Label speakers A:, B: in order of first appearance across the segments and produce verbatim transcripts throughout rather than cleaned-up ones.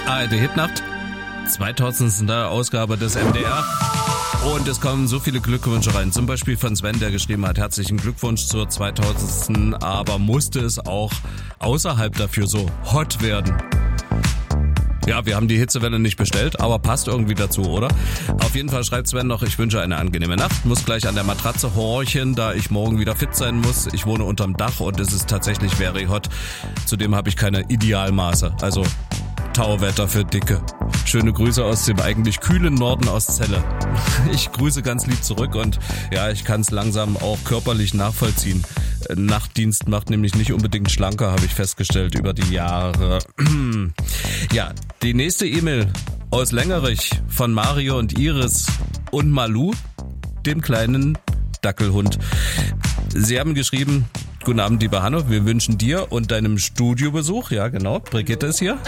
A: A R D Hitnacht, zweitausendste Ausgabe des M D R. Und es kommen so viele Glückwünsche rein. Zum Beispiel von Sven, der geschrieben hat, herzlichen Glückwunsch zur zweitausendsten Aber musste es auch außerhalb dafür so hot werden? Ja, wir haben die Hitzewelle nicht bestellt, aber passt irgendwie dazu, oder? Auf jeden Fall schreibt Sven noch, ich wünsche eine angenehme Nacht, muss gleich an der Matratze horchen, da ich morgen wieder fit sein muss. Ich wohne unterm Dach und es ist tatsächlich very hot. Zudem habe ich keine Idealmaße, also Tauwetter für Dicke. Schöne Grüße aus dem eigentlich kühlen Norden aus Celle. Ich grüße ganz lieb zurück und ja, ich kann es langsam auch körperlich nachvollziehen. Nachtdienst macht nämlich nicht unbedingt schlanker, habe ich festgestellt über die Jahre. Ja, die nächste E-Mail aus Längerich von Mario und Iris und Malu, dem kleinen Dackelhund. Sie haben geschrieben: Guten Abend, lieber Hanno, wir wünschen dir und deinem Studiobesuch, ja genau, Brigitte ist hier,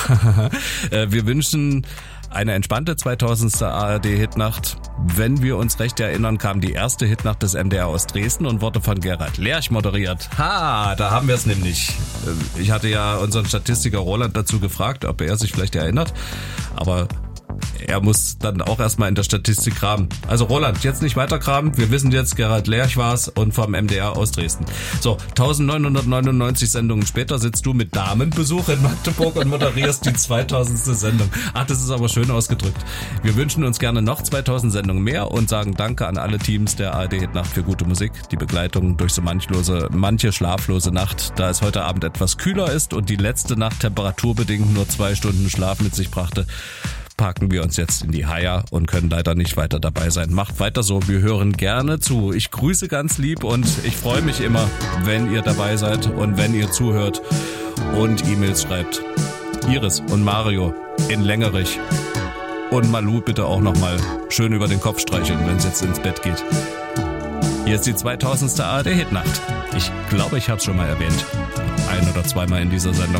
A: wir wünschen eine entspannte zweitausendste A R D-Hitnacht. Wenn wir uns recht erinnern, kam die erste Hitnacht des M D R aus Dresden und wurde von Gerhard Lerch moderiert. Ha, da haben wir es nämlich. Ich hatte ja unseren Statistiker Roland dazu gefragt, ob er sich vielleicht erinnert, aber er muss dann auch erstmal in der Statistik graben. Also Roland, jetzt nicht weiter graben. Wir wissen jetzt, Gerhard Lerch war's und vom M D R aus Dresden. So, neunzehnhundertneunundneunzig Sendungen später sitzt du mit Damenbesuch in Magdeburg und moderierst die zweitausendste Sendung. Ach, das ist aber schön ausgedrückt. Wir wünschen uns gerne noch zweitausend Sendungen mehr und sagen Danke an alle Teams der A R D Hitnacht für gute Musik, die Begleitung durch so manchlose, manche schlaflose Nacht, da es heute Abend etwas kühler ist und die letzte Nacht temperaturbedingt nur zwei Stunden Schlaf mit sich brachte, parken wir uns jetzt in die Haia und können leider nicht weiter dabei sein. Macht weiter so, wir hören gerne zu. Ich grüße ganz lieb und ich freue mich immer, wenn ihr dabei seid und wenn ihr zuhört und E-Mails schreibt. Iris und Mario in Längerich und Malu bitte auch nochmal schön über den Kopf streicheln, wenn es jetzt ins Bett geht. Hier ist die zweitausendste A R D Hitnacht. Ich glaube, ich habe es schon mal erwähnt. Ein- oder zweimal in dieser Sendung.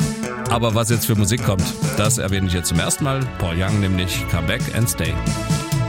A: Aber was jetzt für Musik kommt, das erwähne ich jetzt zum ersten Mal. Paul Young nämlich, Come Back and Stay.